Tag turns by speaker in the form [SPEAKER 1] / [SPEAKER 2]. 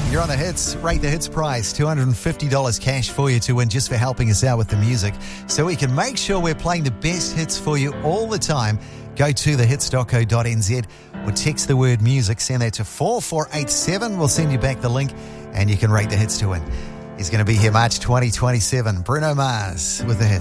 [SPEAKER 1] You're on the Hits. Rate the Hits prize. $250 cash for you to win just for helping us out with the music. So we can make sure we're playing the best hits for you all the time. Go to thehits.co.nz or text the word music. Send that to 4487. We'll send you back the link and you can rate the hits to win. He's going to be here March 2027. Bruno Mars with the Hits.